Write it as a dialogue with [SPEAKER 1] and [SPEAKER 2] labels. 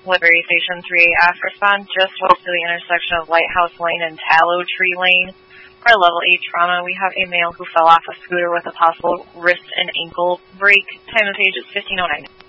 [SPEAKER 1] Liberty Station 3AF. Respond just west of the intersection of Lighthouse Lane and Tallow Tree Lane. For level 8 trauma, we have a male who fell off a scooter with a possible wrist and ankle break. Time of page is 15:09.